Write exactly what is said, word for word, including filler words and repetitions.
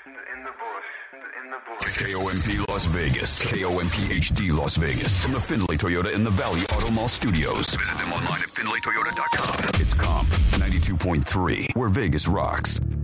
in the bush, in the bush. K O M P Las Vegas. K O M P H D Las Vegas. From the Findlay Toyota in the Valley Auto Mall Studios. Visit them online at findlay toyota dot com. It's Comp ninety-two point three, where Vegas rocks.